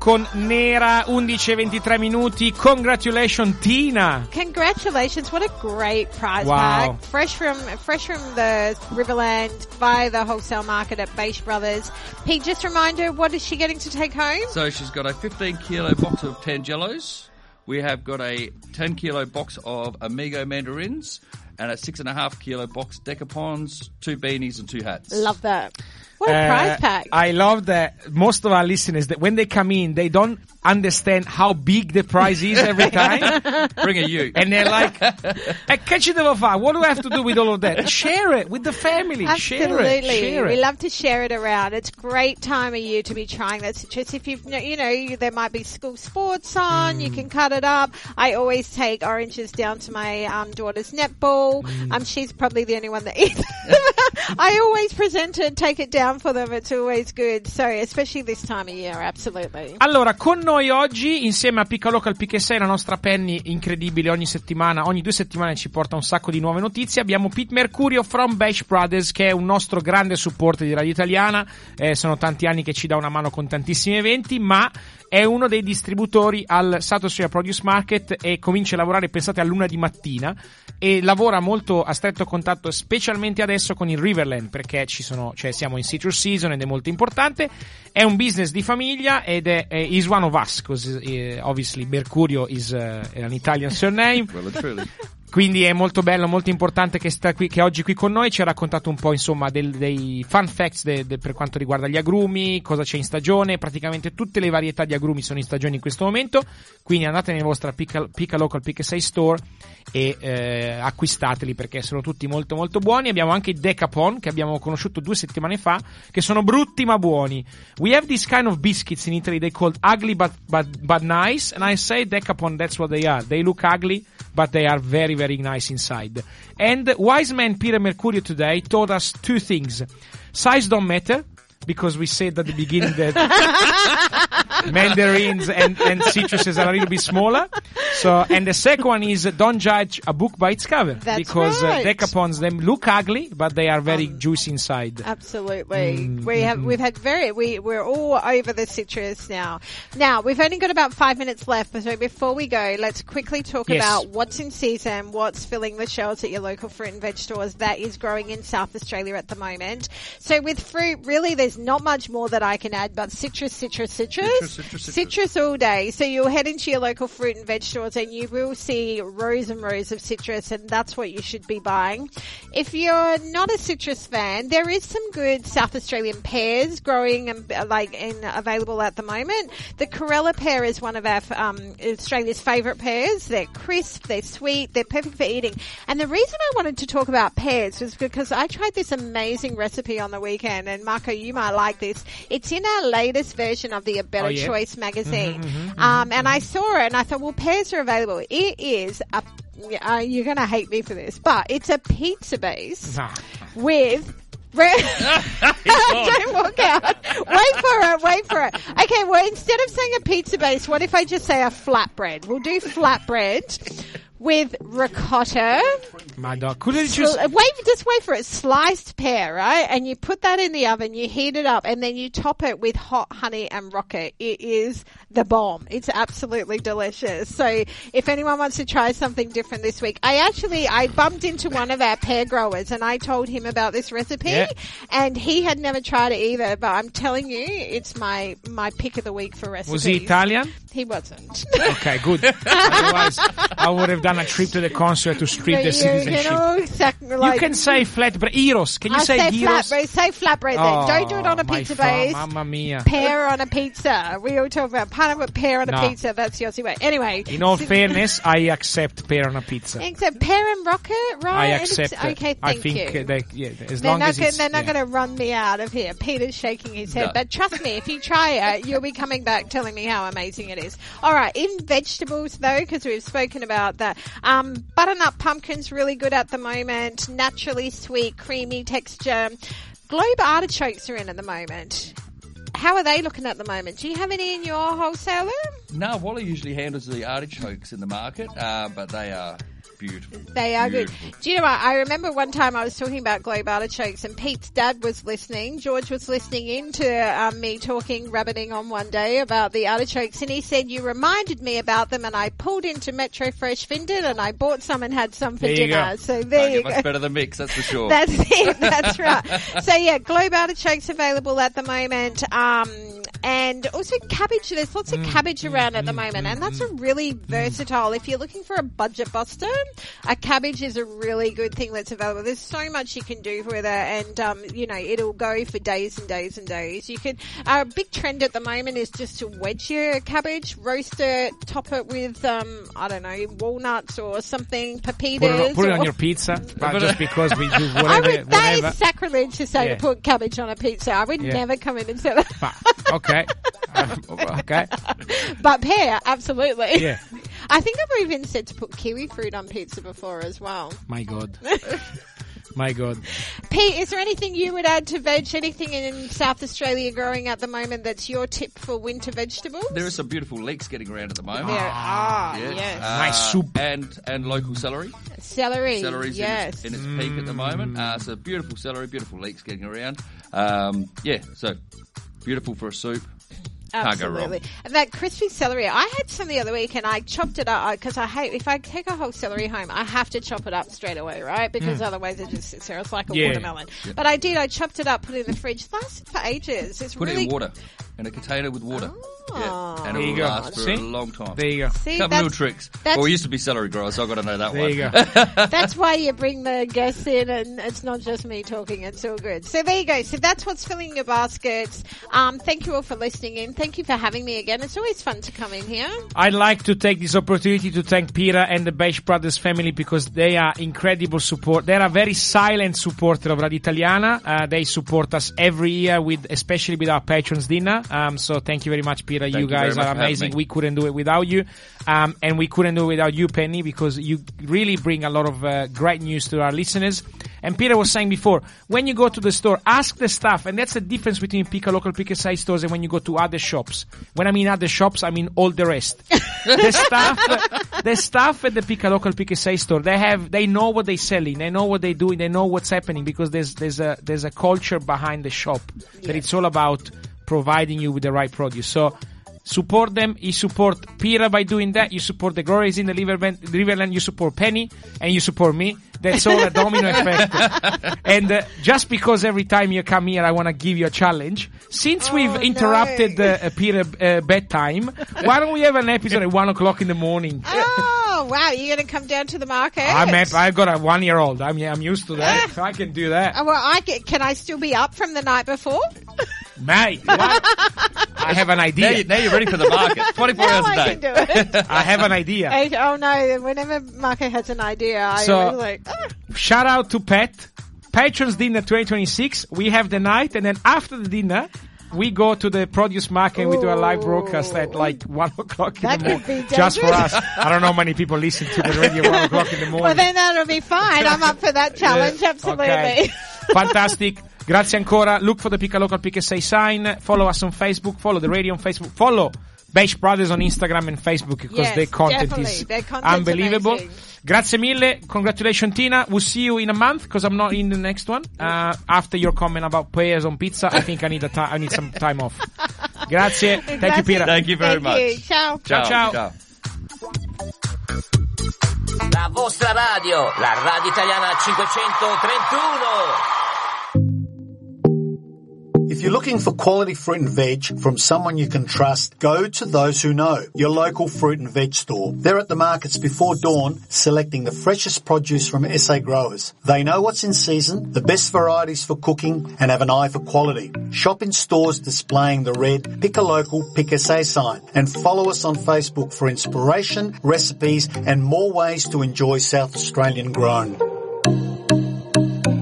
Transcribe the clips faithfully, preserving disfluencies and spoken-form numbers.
con Nera, undici e ventitré minuti. Congratulations, Tina. Congratulations. What a great prize wow. pack. Fresh from fresh from the Riverland via the wholesale market at Beige Brothers. Pete, just a reminder, what is she getting to take home? So she's got a fifteen kilo box of Tangelos. We have got a ten kilo box of Amigo mandarins and a six and a half kilo box Decapons, two beanies and two hats. Love that. What a uh, prize pack. I love that most of our listeners, that when they come in, they don't understand how big the prize is every time. Bring a you. And they're like, eh, che ci devo fare? What do I have to do with all of that? Share it with the family. Absolutely. Share it. Share it. We love to share it around. It's a great time of year to be trying that citrus. If you've, you know, you, there might be school sports on, mm. you can cut it up. I always take oranges down to my um, daughter's netball. Mm. Um, she's probably the only one that eats them. I always present it, take it down for them. It's always good. So, especially this time of year, absolutely. Allora, con noi oggi, insieme a Picca Local P K sei, la nostra Penny incredibile, ogni settimana, ogni due settimane ci porta un sacco di nuove notizie. Abbiamo Pete Mercurio from Beige Brothers, che è un nostro grande supporter di Radio Italiana. Eh, sono tanti anni che ci dà una mano con tantissimi eventi, ma è uno dei distributori al South Australia Produce Market e comincia a lavorare, pensate, a luna di mattina, e lavora molto a stretto contatto, specialmente adesso, con il Riverland, perché ci sono, cioè siamo in citrus season ed è molto importante. È un business di famiglia ed è, è is one of us, because uh, obviously Mercurio is uh, an Italian surname. Well, truly. Quindi è molto bello, molto importante che sta qui, che oggi qui con noi ci ha raccontato un po', insomma, del, dei fun facts de, de, per quanto riguarda gli agrumi, cosa c'è in stagione. Praticamente tutte le varietà di agrumi sono in stagione in questo momento, quindi andate nella vostra Picca, Picca Local P K sei Store e eh, acquistateli, perché sono tutti molto molto buoni. Abbiamo anche i Decapon, che abbiamo conosciuto due settimane fa, che sono brutti ma buoni. We have this kind of biscuits in Italy, they called ugly but, but, but nice, and I say Decapon, that's what they are. They look ugly, but they are very, very nice inside. And wise man Peter Mercurio today told us two things. Size don't matter, because we said at the beginning that mandarins and, and citruses are a little bit smaller. So, and the second one is uh, don't judge a book by its cover. That's because right. uh, Decapons, them look ugly, but they are very um, juicy inside. Absolutely. Mm, we have, mm, we've had very, we, we're all over the citrus now. Now, we've only got about five minutes left, so before we go, let's quickly talk yes. about what's in season, what's filling the shelves at your local fruit and veg stores that is growing in South Australia at the moment. So with fruit, really, there's not much more that I can add, but citrus, citrus, citrus, citrus, citrus, citrus. citrus all day. So you'll head into your local fruit and veg stores and you will see rows and rows of citrus, and that's what you should be buying. If you're not a citrus fan, there is some good South Australian pears growing and like in available at the moment. The Corella pear is one of our um, Australia's favourite pears. They're crisp, they're sweet, they're perfect for eating. And the reason I wanted to talk about pears was because I tried this amazing recipe on the weekend, and Marco, you might like this. It's in our latest version of the A Better oh, yeah? Choice magazine. Mm-hmm, mm-hmm, um, mm-hmm. And I saw it and I thought, well, pears are available. It is a, uh, you're going to hate me for this, but it's a pizza base with don't walk out. Wait for it, wait for it. Okay, well, instead of saying a pizza base, what if I just say a flatbread? We'll do flatbread with ricotta. My dog. Could it just Sl- wait, just wait for it. Sliced pear, right? And you put that in the oven, you heat it up, and then you top it with hot honey and rocket. It is the bomb. It's absolutely delicious. So if anyone wants to try something different this week, I actually, I bumped into one of our pear growers and I told him about this recipe yeah. and he had never tried it either, but I'm telling you, it's my, my pick of the week for recipes. Was he Italian? He wasn't. Okay, good. Otherwise, I would have done a trip to the concert to strip So the you citizenship. can, sac- like, you can say flatbread. Gyros. Can you I say, say gyros? flatbread. Say flatbread then. Oh, Don't do it on a my pizza fa- base. Mamma mia. Pear on a pizza. We all talk about pineapple pear on a No. pizza. That's the Aussie way. Anyway. In all so- fairness, I accept pear on a pizza. Except pear and rocket, right? I And accept it's- it. Okay, thank I think you. They, yeah, as They're long not, as gonna, it's, they're not yeah. going to run me out of here. Peter's shaking his head. No. But trust me, if you try it, you'll be coming back telling me how amazing it is. All right, in vegetables, though, because we've spoken about that, um, butternut pumpkin's really good at the moment. Naturally sweet, creamy texture. Globe artichokes are in at the moment. How are they looking at the moment? Do you have any in your wholesaler? No, Wally usually handles the artichokes in the market, uh, but they are beautiful. They are beautiful. good. Do you know what? I remember one time I was talking about globe artichokes and Pete's dad was listening. George was listening in to um, me talking, rabbiting on one day about the artichokes, and he said, you reminded me about them, and I pulled into Metro Fresh Findon and I bought some and had some for There you dinner. go. So there Don't you get go. much better than mix, that's for sure. That's it. That's right. So yeah, globe artichokes available at the moment. Um, and also cabbage. There's lots of cabbage around at the moment, and that's a really versatile. If you're looking for a budget buster, a cabbage is a really good thing that's available. There's so much you can do with it, and um, you know, it'll go for days and days and days. You can. A big trend at the moment is just to wedge your cabbage, roast it, top it with um, I don't know, walnuts or something, pepitas. Put it, on, put it or, on your pizza, but just because we do I whatever. would, that whatever. is sacrilege to say Yeah. to put cabbage on a pizza. I would Yeah. never come in and say that. But, okay. Um, okay. But pear, absolutely. Yeah. I think I've even said to put kiwi fruit on pizza before as well. My God. My God. Pete, is there anything you would add to veg? Anything in South Australia growing at the moment that's your tip for winter vegetables? There are some beautiful leeks getting around at the moment. There are, Yes. yes. Uh, Nice soup. And, and local celery. Celery, Celery's yes. in, its, in its peak at the moment. Uh, so beautiful celery, beautiful leeks getting around. Um, yeah, so beautiful for a soup. Can't go wrong. Absolutely. And that crispy celery, I had some the other week and I chopped it up because I hate, if I take a whole celery home, I have to chop it up straight away, right? Because otherwise it just sits there. It's like a Yeah. watermelon. But I did, I chopped it up, put it in the fridge. It lasted for ages. It's Put really it in water. In a container with water. Oh. Yeah. And There it you will go. last for See? a long time. There you go. See, Couple that's, little tricks. that's- Well, we used to be celery growers, so I've got to know that There one. you go. That's why you bring the guests in and it's not just me talking. It's all good. So there you go. So that's what's filling your baskets. Um, thank you all for listening in. Thank you for having me again. It's always fun to come in here. I'd like to take this opportunity to thank Pira and the Beish Brothers family because they are incredible support. They are a very silent supporter of Radio Italiana. Uh, they support us every year with, especially with our patrons dinner. Um, so thank you very much, Pira. Thank you you very guys much are for having amazing. me. We couldn't do it without you. Um, and we couldn't do it without you, Penny, because you really bring a lot of uh, great news to our listeners. And Peter was saying before, when you go to the store, ask the staff, and that's the difference between Pick a Local, Pick a Size stores and when you go to other shops. When I mean other shops, I mean all the rest. the staff, the staff at the Pick a Local, Pick a Size store, they have, they know what they're selling, they know what they're doing, they know what's happening because there's there's a there's a culture behind the shop that it's all about providing you with the right produce. So. Support them. You support Pira by doing that. You support the growers in the Riverland, Riverland. You support Penny, and you support me. That's all a domino effect. And uh, just because every time you come here, I want to give you a challenge. Since Oh, we've interrupted no. uh, Pira uh, bedtime, why don't we have an episode at one o'clock in the morning? Oh, wow. You're going to come down to the market? I'm at, I've got a one-year-old. I'm I'm used to that. So I can do that. Oh, well, I can, can I still be up from the night before? Mate, what? I have an Now, idea. you, now you're ready for the market. twenty-four Now hours a I day. can do it. I have an idea. I- oh no, whenever Marco has an idea, I So- always like, ah. Shout out to Pat. Patrons Dinner twenty twenty-six. We have the night, and then after the dinner, we go to the produce market and we do a live broadcast at like one o'clock in That the could morning. be Just for dangerous. us. I don't know how many people listen to the radio at one o'clock in the morning. Well, then that'll be fine. I'm up for that challenge, Yeah, absolutely. okay. Fantastic. Grazie ancora. Look for the Pick a Local, Pick a Say sign. Follow us on Facebook. Follow the radio on Facebook. Follow Beish Brothers on Instagram and Facebook because Yes, their content definitely. is Their content's unbelievable. amazing. Grazie mille. Congratulations, Tina. We'll see you in a month because I'm not in the next one. Uh, after your comment about pears on pizza, I think I need a ti- I need some time off. Grazie. Thank you, Grazie. Pira. Thank you very Thank much. you. Ciao. Ciao, ciao. ciao. La vostra radio, la radio italiana cinquecentotrentuno. If you're looking for quality fruit and veg from someone you can trust, go to Those Who Know, your local fruit and veg store. They're at the markets before dawn, selecting the freshest produce from S A growers. They know what's in season, the best varieties for cooking, and have an eye for quality. Shop in stores displaying the red Pick a Local, Pick S A sign, and follow us on Facebook for inspiration, recipes, and more ways to enjoy South Australian grown.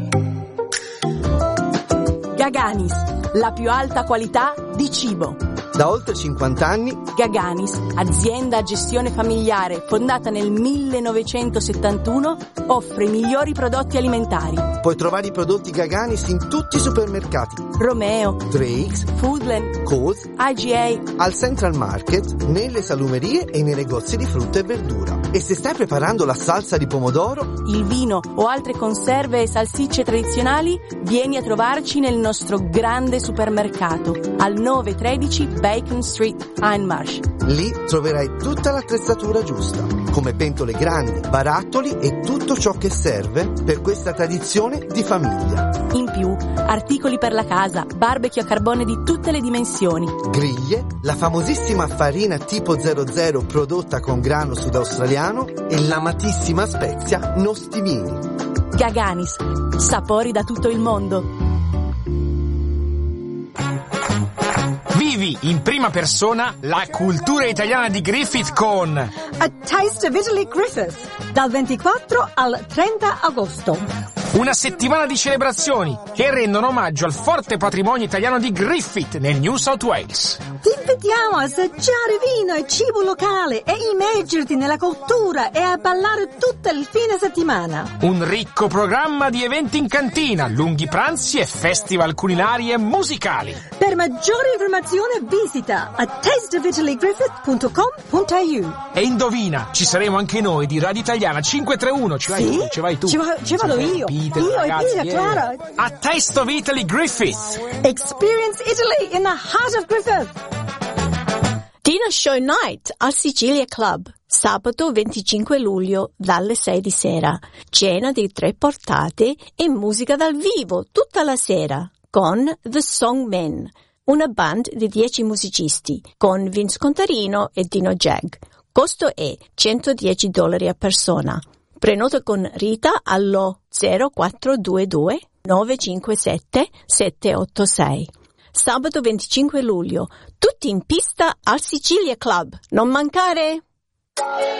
Gaganis, la più alta qualità di cibo. Da oltre cinquanta anni Gaganis, azienda a gestione familiare fondata nel millenovecentosettantuno, offre i migliori prodotti alimentari. puoi trovare i prodotti Gaganis in tutti i supermercati: Romeo, Drake's, Foodland, Coles, I G A, al Central Market, nelle salumerie e nei negozi di frutta e verdura. E se stai preparando la salsa di pomodoro, il vino o altre conserve e salsicce tradizionali, vieni a trovarci nel nostro grande supermercato al nove tredici Bacon Street, Hindmarsh. lì troverai tutta l'attrezzatura giusta, come pentole grandi, barattoli e tutto ciò che serve per questa tradizione di famiglia. In più, articoli per la casa, barbecue a carbone di tutte le dimensioni, Griglie, la famosissima farina tipo zero zero prodotta con grano sudaustraliano e l'amatissima spezia nostimini. Gaganis, sapori da tutto il mondo. Vivi in prima persona la cultura italiana di Griffith con A Taste of Italy Griffith, dal ventiquattro al trenta agosto. una settimana di celebrazioni che rendono omaggio al forte patrimonio italiano di Griffith nel New South Wales. Ti invitiamo a assaggiare vino e cibo locale e immergerti nella cultura e a ballare tutto il fine settimana. Un ricco programma di eventi in cantina, lunghi pranzi e festival culinari e musicali. Per maggiori informazioni visita a taste of italy griffith punto com punto a u. E indovina, ci saremo anche noi di Radio Italiana cinquecentotrentuno. Ci vai Sì? tu, ci vai tu. Ci va- ci vado io. Peter, Io e ragazzi, Peter, yeah. Clara. A Taste of Italy Griffith. Experience Italy in the heart of Griffith. Dinner Show Night al Sicilia Club, sabato venticinque luglio dalle sei di sera. Cena di tre portate e musica dal vivo tutta la sera con The Songmen, una band di dieci musicisti con Vince Contarino e Dino Jag. Costo è centodieci dollari a persona. Prenota con Rita allo zero quattro due due nove cinque sette sette otto sei. Sabato venticinque luglio, tutti in pista al Sicilia Club. Non mancare!